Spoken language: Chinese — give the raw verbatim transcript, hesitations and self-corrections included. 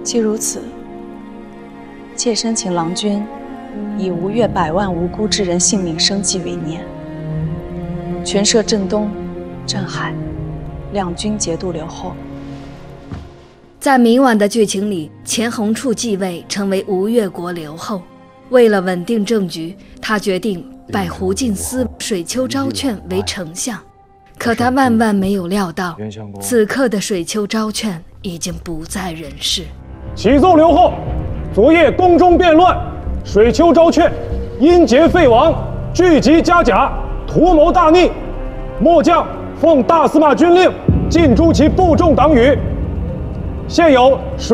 既如此，妾身请郎君以吴越百万无辜之人性命生计为念，权摄镇东、镇海两军节度留后。 在明晚的剧情里，钱弘处继位成为吴越国留后。为了稳定政局，他决定拜胡进思、水丘昭劝为丞相。可他万万没有料到，此刻的水丘昭劝已经不在人世。 启奏留后，昨夜宫中变乱，水丘昭劝因劫废王，聚集家甲，图谋大逆。末将奉大司马军令，尽诛其部众党羽。现有水